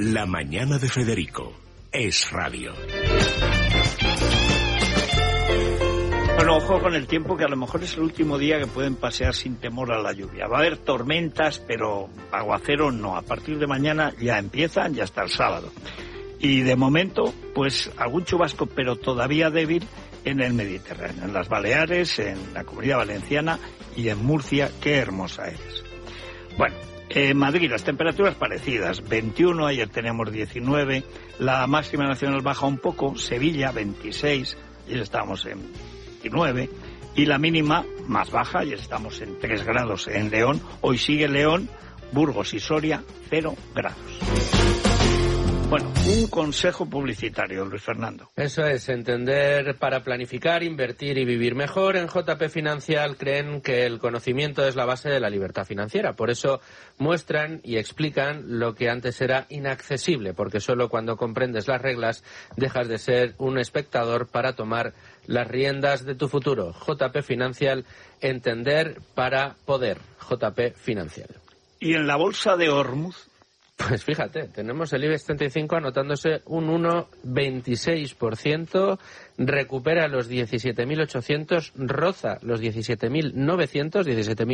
La mañana de Federico es radio. Bueno, ojo con el tiempo, que a lo mejor es el último día que pueden pasear sin temor a la lluvia. Va a haber tormentas, pero aguacero no. A partir de mañana ya empiezan, ya hasta el sábado. Y de momento, pues algún chubasco, pero todavía débil en el Mediterráneo, en las Baleares, en la Comunidad Valenciana y en Murcia. Qué hermosa eres. Bueno, en Madrid las temperaturas parecidas, 21, ayer teníamos 19, la máxima nacional baja un poco, Sevilla 26, ayer estábamos en 29, y la mínima más baja, ayer estamos en 3 grados en León, hoy sigue León, Burgos y Soria 0 grados. Bueno, un consejo publicitario, Luis Fernando. Eso es, entender para planificar, invertir y vivir mejor. En JP Financial creen que el conocimiento es la base de la libertad financiera. Por eso muestran y explican lo que antes era inaccesible, porque solo cuando comprendes las reglas dejas de ser un espectador para tomar las riendas de tu futuro. JP Financial, entender para poder. JP Financial. ¿Y en la bolsa de Hormuz? Pues fíjate, tenemos el IBEX 35 anotándose un 1,26%, recupera los 17.800, roza los 17.900,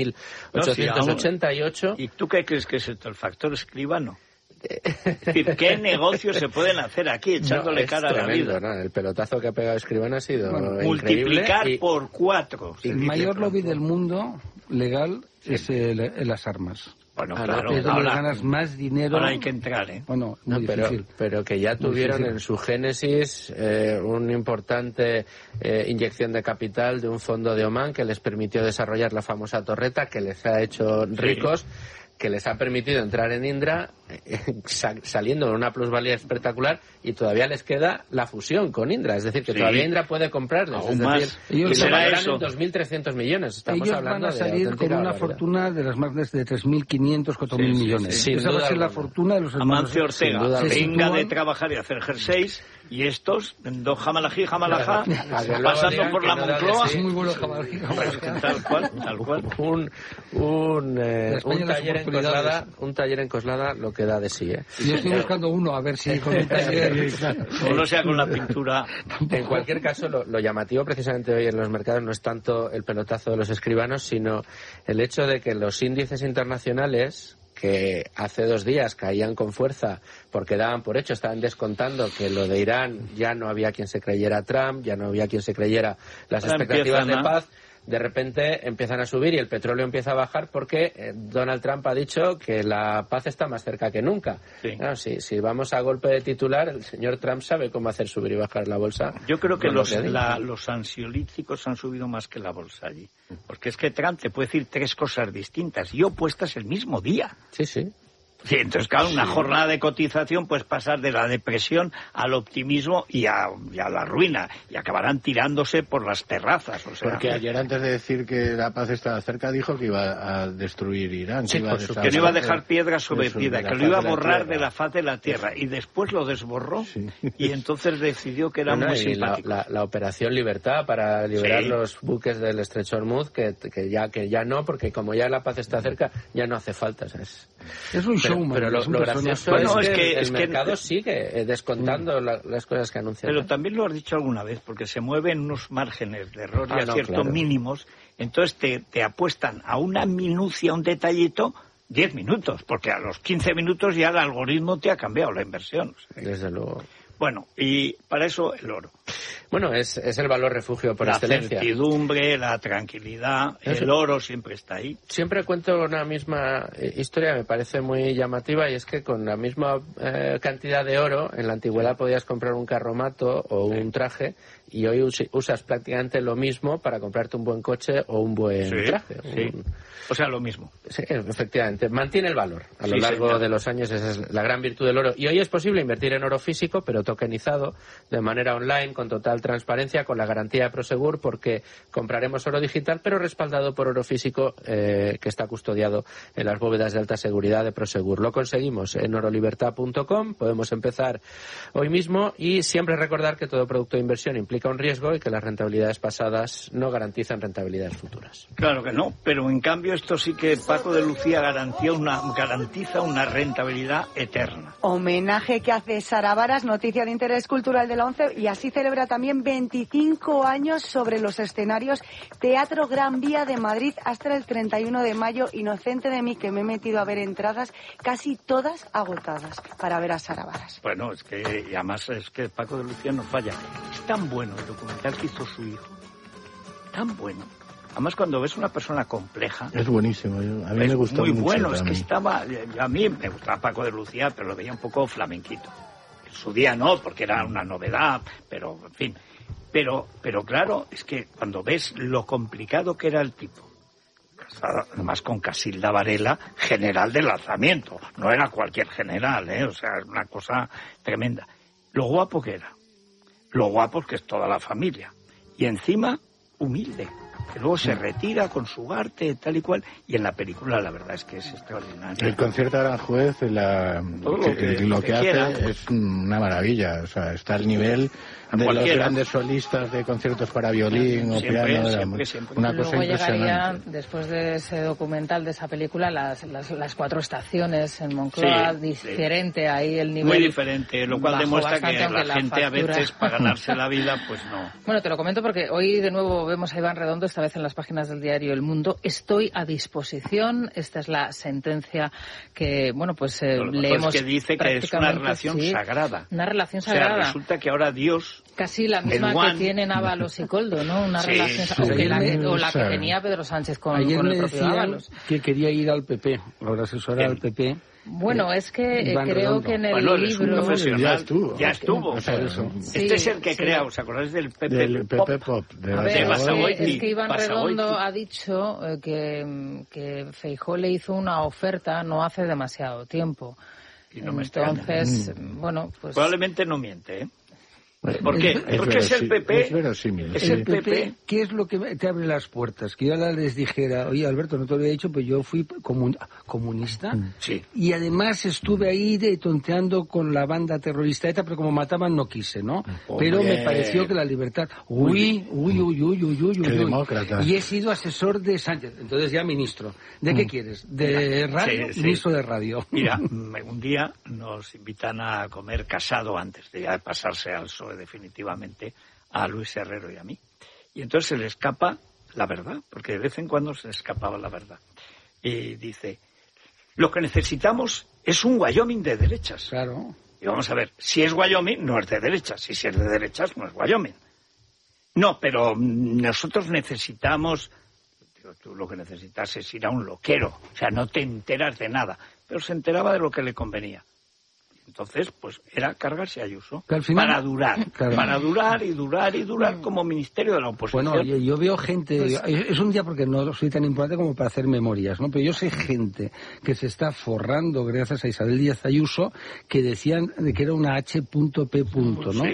17.888. ¿Y tú qué crees que es esto, el factor escribano? Es decir, ¿qué negocios se pueden hacer aquí echándole cara tremendo, a la vida? ¿no? El pelotazo que ha pegado Escribano ha sido multiplicar por 4. El mayor lobby del mundo legal es las armas. Bueno, claro. Es donde ganas más dinero. Ahora hay que entrar, ¿eh? Bueno, muy difícil. Pero que ya tuvieron en su génesis una importante inyección de capital de un fondo de Oman que les permitió desarrollar la famosa torreta, que les ha hecho ricos, que les ha permitido entrar en Indra saliendo de una plusvalía espectacular, y todavía les queda la fusión con Indra, es decir, que todavía Indra puede comprarles. Aún es más. decir, Ellos será eso. En 2.300 millones. Estamos ellos hablando van a salir con una fortuna de las marcas de 3.500, 4.000 millones. Esa va a ser la fortuna de los hermanos. Amancio Ortega, venga de trabajar y hacer jerseys, y estos, dos jamalají, jamalajá, pasando por la Moncloa. Es muy bueno jamalají, jamalajá. Tal cual. Un taller en Coslada lo que da de sí, ¿eh? Yo estoy buscando uno, a ver si con el taller... O no sea con la pintura. En cualquier caso, lo llamativo precisamente hoy en los mercados no es tanto el pelotazo de los escribanos, sino el hecho de que los índices internacionales, que hace 2 días caían con fuerza porque daban por hecho, estaban descontando que lo de Irán ya no había quien se creyera Trump, ya no había quien se creyera las expectativas de paz. De repente empiezan a subir y el petróleo empieza a bajar porque Donald Trump ha dicho que la paz está más cerca que nunca. Sí. Claro, si vamos a golpe de titular, el señor Trump sabe cómo hacer subir y bajar la bolsa. Yo creo que los ansiolíticos han subido más que la bolsa allí. Porque es que Trump te puede decir 3 cosas distintas y opuestas el mismo día. Sí. Sí, entonces, claro, una jornada de cotización pues pasar de la depresión al optimismo y a la ruina, y acabarán tirándose por las terrazas. O sea, porque ayer, antes de decir que la paz estaba cerca, dijo que iba a destruir Irán. Sí, que no iba a dejar piedra sobre piedra, que lo iba a borrar de la faz de la tierra, y después lo desborró, y entonces decidió que era muy simpático. La operación Libertad para liberar los buques del Estrecho de Hormuz, que ya no, porque como ya la paz está cerca, ya no hace falta, ¿sabes? Es un showman. Pero lo gracioso es que el mercado sigue descontando las cosas que anuncian. Pero también lo has dicho alguna vez, porque se mueven unos márgenes de error y acierto mínimos, entonces te apuestan a una minucia, un detallito, 10 minutos, porque a los 15 minutos ya el algoritmo te ha cambiado la inversión. O sea, desde luego. Bueno, y para eso el oro. Bueno, es el valor refugio por excelencia. La certidumbre, la tranquilidad, el oro siempre está ahí. Siempre cuento una misma historia, me parece muy llamativa, y es que con la misma cantidad de oro, en la antigüedad podías comprar un carromato o un traje, y hoy usas prácticamente lo mismo para comprarte un buen coche o un buen traje. O sea, lo mismo. Sí, efectivamente. Mantiene el valor a lo largo de los años. Esa es la gran virtud del oro. Y hoy es posible invertir en oro físico, pero tokenizado, de manera online, con total transparencia, con la garantía de Prosegur, porque compraremos oro digital, pero respaldado por oro físico que está custodiado en las bóvedas de alta seguridad de Prosegur. Lo conseguimos en orolibertad.com, podemos empezar hoy mismo, y siempre recordar que todo producto de inversión implica un riesgo y que las rentabilidades pasadas no garantizan rentabilidades futuras. Claro que no, pero en cambio esto sí que Paco de Lucía garantiza una rentabilidad eterna. Homenaje que hace Sara Varas, noticia de interés cultural de la ONCE, y así celebra también 25 años sobre los escenarios Teatro Gran Vía de Madrid hasta el 31 de mayo. Inocente de mí que me he metido a ver entradas casi todas agotadas para ver a Sara Varas. Bueno, es que, y además es que Paco de Lucía no falla. Es tan bueno el documental que hizo su hijo, tan bueno. Además, cuando ves una persona compleja... Es buenísimo, a mí me gustó mucho. Muy bueno, es que estaba... A mí me gustaba Paco de Lucía, pero lo veía un poco flamenquito. En su día no, porque era una novedad, pero, en fin. Pero claro, es que cuando ves lo complicado que era el tipo, además con Casilda Varela, general de lanzamiento, no era cualquier general, o sea, es una cosa tremenda. Lo guapo que era, lo guapo es que es toda la familia, y encima humilde, que luego se retira con su arte, tal y cual, y en la película la verdad es que es extraordinario. El concierto de Aranjuez, lo que hace es una maravilla, o sea, está al nivel de los grandes solistas de conciertos para violín o piano, siempre. Una cosa luego impresionante. llegaría, después de ese documental, de esa película, las 4 estaciones en Moncloa, diferente ahí el nivel. Muy diferente, lo cual demuestra que la gente a veces para ganarse la vida, pues no. Bueno, te lo comento porque hoy de nuevo vemos a Iván Redondo, esta vez en las páginas del diario El Mundo. Estoy a disposición, esta es la sentencia que, bueno, pues leemos. Es que dice que es una relación sagrada. Una relación sagrada. O sea, resulta que ahora Dios... Casi la misma que tienen Ábalos y Coldo, ¿no? Una relación... O la que tenía Pedro Sánchez con el propio Ábalos. Que quería ir al PP, ahora asesora al PP. Bueno, es que creo que en el libro... Ya estuvo. O sea, este es el que crea, ¿os acordáis del PP del Pop? PP Pop Es que Iván Redondo ha dicho que Feijóo le hizo una oferta no hace demasiado tiempo. Y no me Entonces, bueno, pues... Probablemente no miente, ¿eh? ¿Por qué? Porque es el PP. Es verosímil. Es el PP. ¿Qué es lo que te abre las puertas? Que yo ahora les dijera, oye, Alberto, no te lo había dicho, pues yo fui comunista. Sí. Y además estuve ahí tonteando con la banda terrorista ETA, pero como mataban no quise, ¿no? Pero me pareció que la libertad... Uy. Demócrata. Y he sido asesor de Sánchez, entonces ya ministro. ¿De qué quieres? ¿De radio? Sí. Ministro de radio. Mira, un día nos invitan a comer Casado antes de ya pasarse al PSOE definitivamente, a Luis Herrero y a mí. Y entonces se le escapa la verdad, porque de vez en cuando se escapaba la verdad. Y dice, lo que necesitamos es un Wyoming de derechas. Claro. Y vamos a ver, si es Wyoming, no es de derechas. Y si es de derechas, no es Wyoming. No, pero nosotros necesitamos... Tú lo que necesitas es ir a un loquero. O sea, no te enteras de nada. Pero se enteraba de lo que le convenía. Entonces, pues era cargarse a Ayuso para durar, para durar y durar y durar como ministerio de la oposición. Bueno, yo veo gente, es un día porque no soy tan importante como para hacer memorias, ¿no? Pero yo sé gente que se está forrando gracias a Isabel Díaz Ayuso, que decían que era una H.P. ¿no? Sí,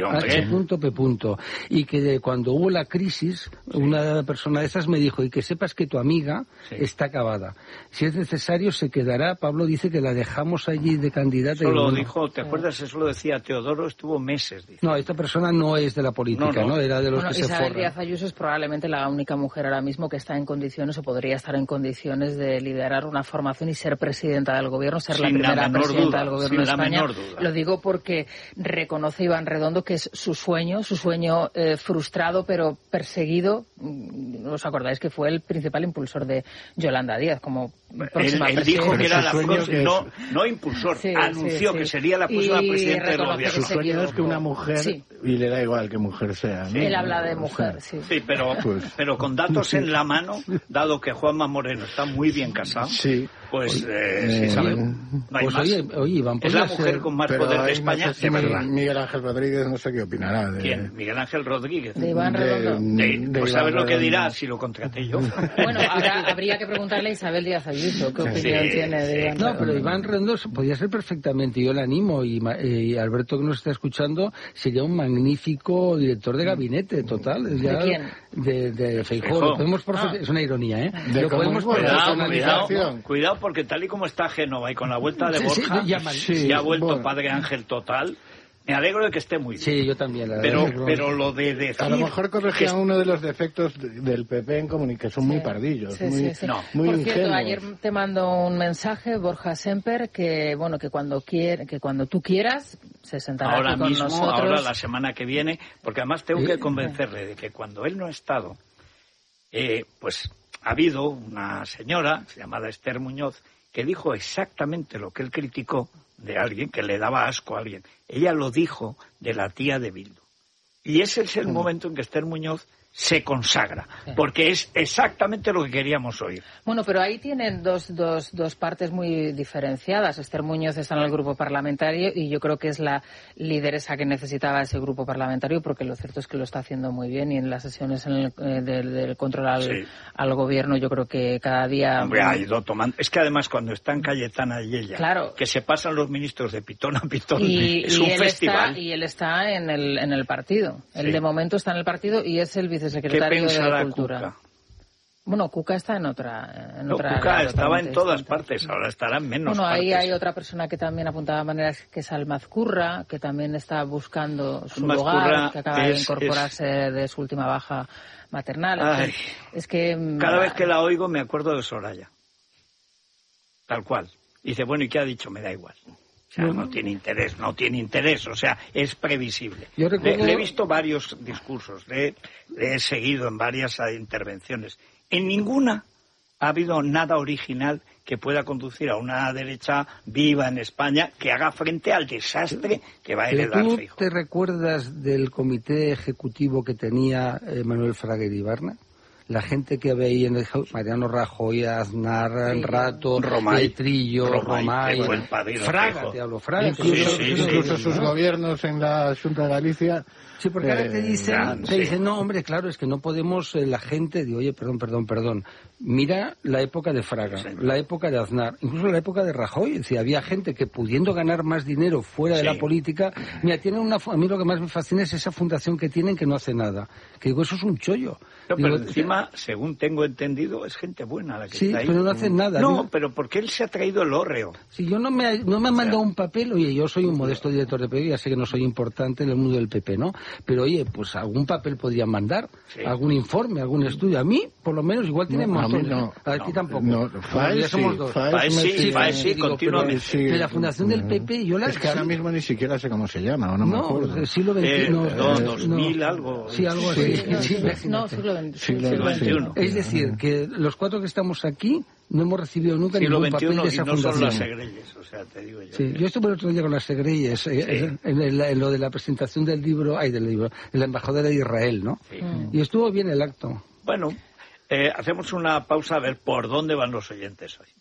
H.P. Y que cuando hubo la crisis, una persona de esas me dijo, y que sepas que tu amiga está acabada. Si es necesario, se quedará. Pablo dice que la dejamos allí de candidata. Solo dijo, ¿te acuerdas? Eso lo decía Teodoro, estuvo meses. Dice. No, esta persona no es de la política, ¿no? Era de los que se forran. Isabel Díaz Ayuso es probablemente la única mujer ahora mismo que está en condiciones, o podría estar en condiciones, de liderar una formación y ser presidenta del gobierno, ser la primera presidenta del gobierno de España. Lo digo porque reconoce Iván Redondo que es su sueño frustrado pero perseguido. ¿Os acordáis que fue el principal impulsor de Yolanda Díaz como próxima él presidenta? Dijo que era la próxima, no impulsor, anunció que sería la próxima presidenta del gobierno. Su sueño es que una mujer, y le da igual que mujer sea, ¿no? Él habla de mujer, sí, pero con datos en la mano, dado que Juanma Moreno está muy bien casado, pues sí sabemos. No hay más. Oye, Iván, es la mujer con más poder de España, de verdad. Miguel Ángel Rodríguez no sé qué opinará. ¿Quién? Miguel Ángel Rodríguez. De Iván Redondo. Pues sabes lo que dirá si lo contraté yo. Bueno, habría que preguntarle a Isabel Díaz Ayuso. dicho. ¿Qué opinión tiene de Iván Redondo? No, pero Iván Redondo podría ser perfectamente, yo le animo, y Alberto, que nos está escuchando, sería un magnífico director de gabinete, total. ¿De quién? De Feijóo. Es una ironía, ¿eh? Cuidado, porque tal y como está Génova y con la vuelta de Borja, ya ha vuelto Padre Ángel total. Me alegro de que esté muy bien. Sí, yo también. Pero lo de decir... A lo mejor corregía uno de los defectos del PP en comunicación, son muy pardillos, muy No. Muy Por ingenuos. cierto, ayer te mando un mensaje, Borja Semper, que cuando tú quieras se sentará ahora aquí con mismo, nosotros. ahora la semana que viene, porque además tengo que convencerle de que cuando él no ha estado, pues ha habido una señora llamada Esther Muñoz que dijo exactamente lo que él criticó de alguien, que le daba asco a alguien. Ella lo dijo de la tía de Bildu. Y ese es el momento en que Esther Muñoz se consagra, porque es exactamente lo que queríamos oír. Bueno, pero ahí tienen dos partes muy diferenciadas. Esther Muñoz está en el grupo parlamentario y yo creo que es la lideresa que necesitaba ese grupo parlamentario, porque lo cierto es que lo está haciendo muy bien, y en las sesiones del control al gobierno yo creo que cada día... Hombre, ha ido tomando... Es que además cuando están Cayetana y ella, claro, que se pasan los ministros de pitón a pitón, es un festival. Y él está en el partido. Él de momento está en el partido y es el vicesecretario de Cultura. Cuca? Bueno, Cuca está en otra... Cuca estaba en todas partes, ahora estará en menos partes. Ahí hay otra persona que también apuntaba maneras, que es Almazcurra, que también está buscando su lugar, que acaba de incorporarse de su última baja maternal. Ay, es que... Cada vez que la oigo me acuerdo de Soraya. Tal cual. Dice, bueno, ¿y qué ha dicho? Me da igual. O sea, no tiene interés, o sea, es previsible. Yo recuerdo... Le he visto varios discursos, le he seguido en varias intervenciones. En ninguna ha habido nada original que pueda conducir a una derecha viva en España que haga frente al desastre que va a heredar Feijóo. ¿Tú te recuerdas del comité ejecutivo que tenía Manuel Fraga Iribarne? La gente que veía en el Mariano Rajoy, Aznar, Rato, Trillo, Romay, Fraga, te hablo, Fraga. Incluso sus gobiernos en la Xunta de Galicia. Sí, porque ahora te dicen, no, hombre, claro, es que no podemos, la gente, digo, oye, perdón, mira la época de Fraga, la época de Aznar, incluso la época de Rajoy, es decir, había gente que pudiendo ganar más dinero fuera de la política, mira, tienen a mí lo que más me fascina es esa fundación que tienen que no hace nada, que digo, eso es un chollo. Pero encima, según tengo entendido, es gente buena la que está ahí. Sí, pero no hacen nada. No, pero porque él se ha traído el hórreo. Si yo no me han mandado un papel, oye, yo soy un modesto director de PP, ya sé que no soy importante en el mundo del PP, ¿no? Pero oye, pues algún papel podrían mandar, algún informe, algún estudio. A mí, por lo menos, igual tienen montones. A ti tampoco. No, ya somos dos. Sí, continuamente. De la fundación del PP, yo la... Es que ahora mismo ni siquiera sé cómo se llama, o no me acuerdo. No, siglo XXI. 2000 algo. Sí, algo así. No, siglo XXI. Es decir, que los cuatro que estamos aquí no hemos recibido nunca ningún papel de esa fundación. No son las Segreyes, o sea, te digo yo. Sí, yo estuve el otro día con las Segreyes en lo de la presentación del libro, de la embajadora de Israel, ¿no? Sí. Y estuvo bien el acto. Bueno, hacemos una pausa a ver por dónde van los oyentes hoy.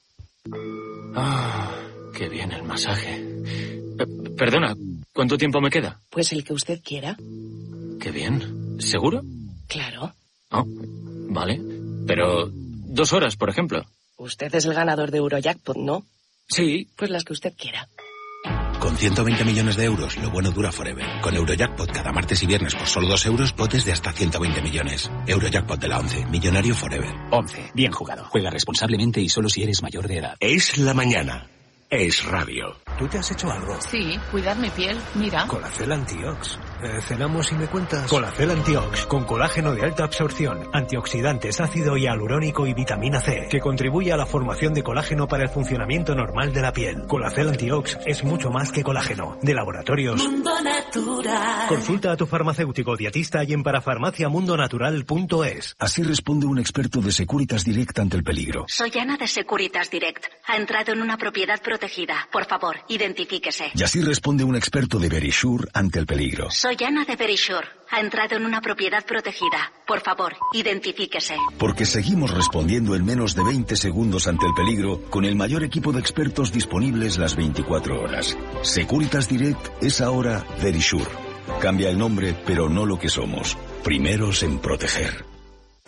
Qué bien el masaje. Perdona, ¿cuánto tiempo me queda? Pues el que usted quiera. Qué bien. ¿Seguro? Claro. Oh, vale. Pero 2 horas, por ejemplo. Usted es el ganador de Eurojackpot, ¿no? Sí. Pues las que usted quiera. Con 120 millones de euros, lo bueno dura forever. Con Eurojackpot cada martes y viernes por solo 2 euros, potes de hasta 120 millones. Eurojackpot de la 11, millonario forever. 11, bien jugado. Juega responsablemente y solo si eres mayor de edad. Es la mañana. Es radio. ¿Tú te has hecho algo? Sí, cuidar mi piel, mira. Colacel Antiox. ¿Cenamos y me cuentas? Colacel Antiox, con colágeno de alta absorción, antioxidantes, ácido hialurónico y vitamina C, que contribuye a la formación de colágeno para el funcionamiento normal de la piel. Colacel Antiox es mucho más que colágeno. De Laboratorios Mundo Natural. Consulta a tu farmacéutico dietista y en parafarmaciamundonatural.es. Así responde un experto de Securitas Direct ante el peligro. Soy Ana de Securitas Direct. Ha entrado en una propiedad protegida. Por favor, identifíquese. Y así responde un experto de Verisure ante el peligro. Soy Ana de Verisure. Ha entrado en una propiedad protegida. Por favor, identifíquese. Porque seguimos respondiendo en menos de 20 segundos ante el peligro con el mayor equipo de expertos disponibles las 24 horas. Securitas Direct es ahora Verisure. Cambia el nombre, pero no lo que somos. Primeros en proteger.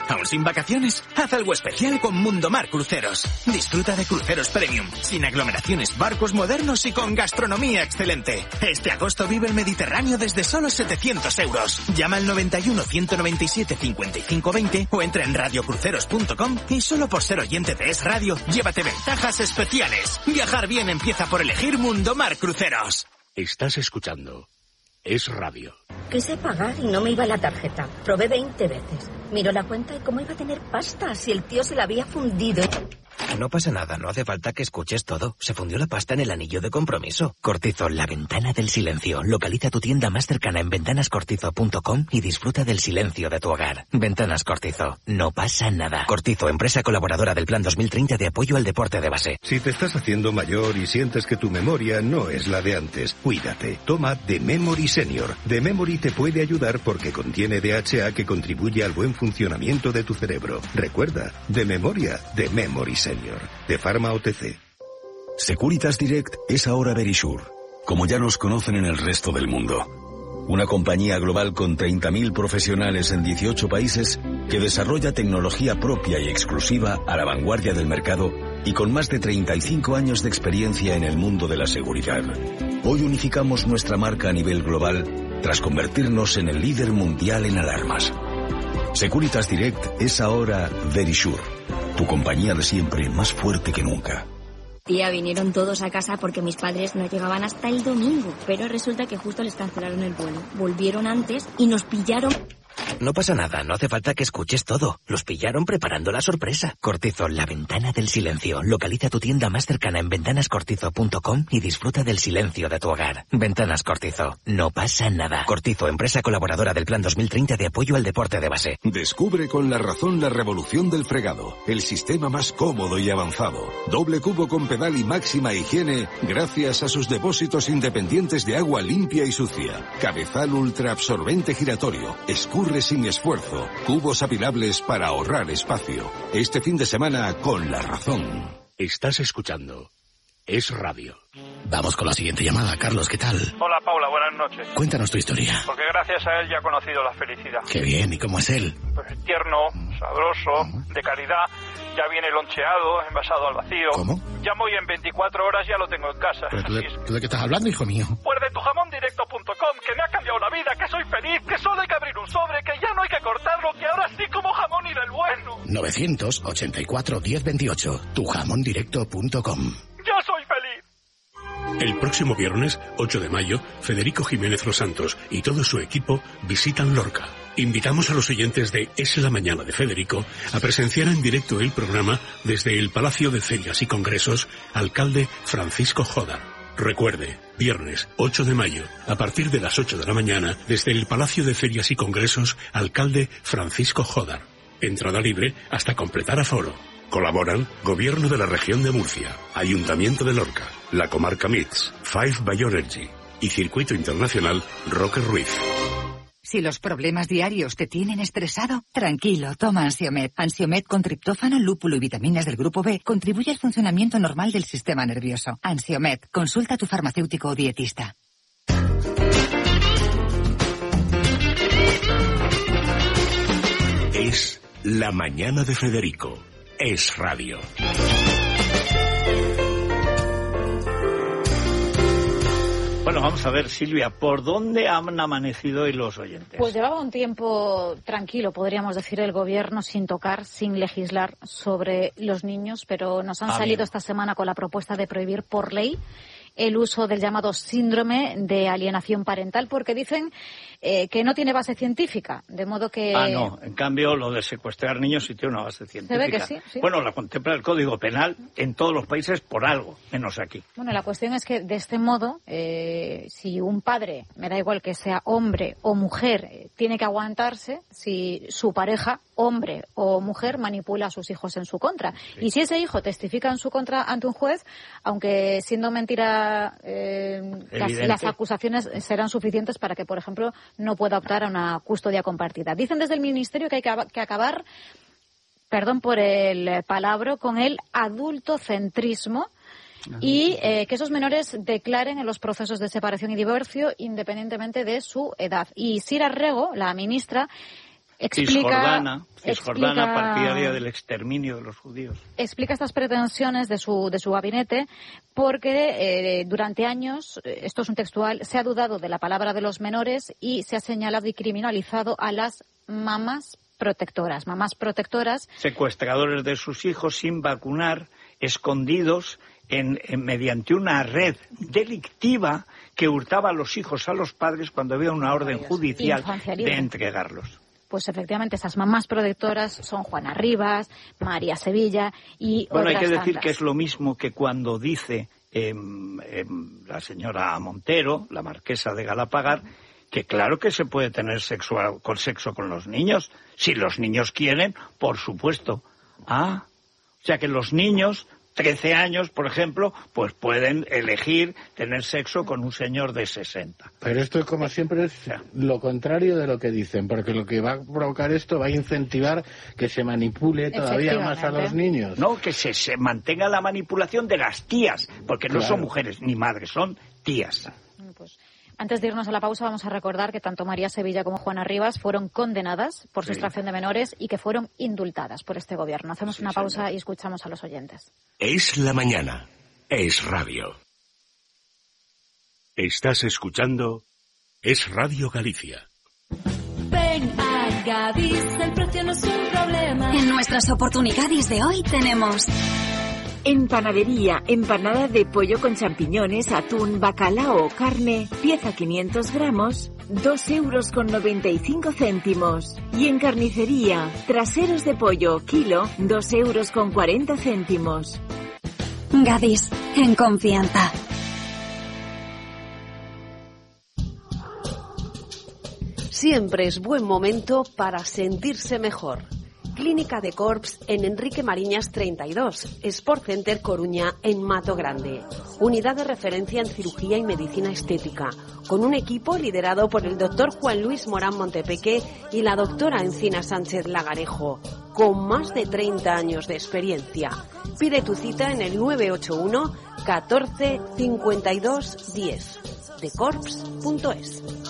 ¿Aún sin vacaciones? Haz algo especial con Mundomar Cruceros. Disfruta de cruceros premium, sin aglomeraciones, barcos modernos y con gastronomía excelente. Este agosto vive el Mediterráneo desde solo 700 euros. Llama al 91 197 55 20 o entra en radiocruceros.com y solo por ser oyente de Es Radio, llévate ventajas especiales. Viajar bien empieza por elegir Mundomar Cruceros. Estás escuchando Es Radio. Quise pagar y no me iba la tarjeta. Probé 20 veces. Miró la cuenta y cómo iba a tener pasta si el tío se la había fundido. No pasa nada, no hace falta que escuches todo. Se fundió la pasta en el anillo de compromiso. Cortizo, la ventana del silencio. Localiza tu tienda más cercana en ventanascortizo.com y disfruta del silencio de tu hogar. Ventanas Cortizo, no pasa nada. Cortizo, empresa colaboradora del Plan 2030 de apoyo al deporte de base. Si te estás haciendo mayor y sientes que tu memoria no es la de antes, cuídate. Toma The Memory Senior. The Memory te puede ayudar porque contiene DHA que contribuye al buen funcionamiento de tu cerebro. Recuerda, de memoria, The Memory Senior. De Pharma OTC. Securitas Direct es ahora Verisure, como ya nos conocen en el resto del mundo. Una compañía global con 30.000 profesionales en 18 países que desarrolla tecnología propia y exclusiva a la vanguardia del mercado y con más de 35 años de experiencia en el mundo de la seguridad. Hoy unificamos nuestra marca a nivel global tras convertirnos en el líder mundial en alarmas. Securitas Direct es ahora Verisure, tu compañía de siempre más fuerte que nunca. Tía, vinieron todos a casa porque mis padres no llegaban hasta el domingo, pero resulta que justo les cancelaron el vuelo. Volvieron antes y nos pillaron... No pasa nada, no hace falta que escuches todo. Los pillaron preparando la sorpresa. Cortizo, la ventana del silencio. Localiza tu tienda más cercana en ventanascortizo.com y disfruta del silencio de tu hogar. Ventanas Cortizo, no pasa nada. Cortizo, empresa colaboradora del Plan 2030 de apoyo al deporte de base. Descubre con La Razón la revolución del fregado. El sistema más cómodo y avanzado. Doble cubo con pedal y máxima higiene gracias a sus depósitos independientes de agua limpia y sucia. Cabezal ultra absorbente giratorio. Escurre sin esfuerzo. Cubos apilables para ahorrar espacio. Este fin de semana con La Razón. Estás escuchando Es Radio. Vamos con la siguiente llamada. Carlos, ¿qué tal? Hola, Paula, buenas noches. Cuéntanos tu historia. Porque gracias a él ya he conocido la felicidad. Qué bien, ¿y cómo es él? Pues tierno, sabroso, de calidad. Ya viene loncheado, envasado al vacío. ¿Cómo? Llamo y en 24 horas ya lo tengo en casa. ¿Pero tú de qué estás hablando, hijo mío? Pues de tujamondirecto.com, que me ha cambiado la vida, que soy feliz, que solo hay que abrir un sobre, que ya no hay que cortarlo, que ahora sí como jamón y del bueno. 984 1028, tujamondirecto.com. ¡Yo soy feliz! El próximo viernes, 8 de mayo, Federico Jiménez Los Santos y todo su equipo visitan Lorca. Invitamos a los oyentes de Es la Mañana de Federico a presenciar en directo el programa desde el Palacio de Ferias y Congresos, alcalde Francisco Jodar. Recuerde, viernes 8 de mayo, a partir de las 8 de la mañana, desde el Palacio de Ferias y Congresos, alcalde Francisco Jodar. Entrada libre hasta completar aforo. Colaboran Gobierno de la Región de Murcia, Ayuntamiento de Lorca, la Comarca MITS, Five Bioenergy y Circuito Internacional Roque Ruiz. Si los problemas diarios te tienen estresado, tranquilo, toma Ansiomed. Ansiomed con triptófano, lúpulo y vitaminas del grupo B contribuye al funcionamiento normal del sistema nervioso. Ansiomed, consulta a tu farmacéutico o dietista. Es la mañana de Federico. Es Radio. Bueno, vamos a ver, Silvia, ¿por dónde han amanecido hoy los oyentes? Pues llevaba un tiempo tranquilo, podríamos decir, el gobierno sin tocar, sin legislar sobre los niños, pero nos han salido esta semana con la propuesta de prohibir por ley el uso del llamado síndrome de alienación parental, porque dicen que no tiene base científica, de modo que... no, en cambio lo de secuestrar niños sí tiene una base científica. Se ve que sí, sí. Bueno, la contempla el Código Penal en todos los países por algo, menos aquí. Bueno, la cuestión es que de este modo, si un padre, me da igual que sea hombre o mujer, tiene que aguantarse si su pareja, hombre o mujer, manipula a sus hijos en su contra. Sí. Y si ese hijo testifica en su contra ante un juez, aunque siendo mentira las acusaciones serán suficientes para que, por ejemplo, no pueda optar a una custodia compartida. Dicen desde el Ministerio que hay que acabar, perdón por el palabra, con el adultocentrismo y que esos menores declaren en los procesos de separación y divorcio independientemente de su edad. Y Sira Rego, la ministra, Cisjordana, partidaria del exterminio de los judíos. Explica estas pretensiones de su gabinete porque durante años, esto es un textual, se ha dudado de la palabra de los menores y se ha señalado y criminalizado a las mamás protectoras. Secuestradores de sus hijos sin vacunar, escondidos mediante una red delictiva que hurtaba a los hijos a los padres cuando había una orden judicial de entregarlos. Pues efectivamente esas mamás protectoras son Juana Rivas, María Sevilla y otras hay que decir tantas. Que es lo mismo que cuando dice la señora Montero, la marquesa de Galapagar, que claro que se puede tener sexo con los niños, si los niños quieren, por supuesto. O sea que los niños, 13 años, por ejemplo, pues pueden elegir tener sexo con un señor de 60. Pero esto, como siempre, es lo contrario de lo que dicen, porque lo que va a provocar esto va a incentivar que se manipule todavía más a los niños. No, que se mantenga la manipulación de las tías, porque no son mujeres ni madres, son tías. Pues, antes de irnos a la pausa, vamos a recordar que tanto María Sevilla como Juana Rivas fueron condenadas por sustracción de menores y que fueron indultadas por este gobierno. Hacemos una pausa y escuchamos a los oyentes. Es la mañana. Es radio. Estás escuchando Es Radio Galicia. Ven a Gadis, el precio no es un problema. En nuestras oportunidades de hoy tenemos... En panadería, empanada de pollo con champiñones, atún, bacalao o carne, pieza 500 gramos, 2,95 €. Y en carnicería, traseros de pollo, kilo, 2,40 €. Gadis, en confianza. Siempre es buen momento para sentirse mejor. Clínica de Corps en Enrique Mariñas 32, Sport Center Coruña en Mato Grande. Unidad de referencia en cirugía y medicina estética, con un equipo liderado por el doctor Juan Luis Morán Montepeque y la doctora Encina Sánchez Lagarejo, con más de 30 años de experiencia. Pide tu cita en el 981 14 52 10, decorps.es.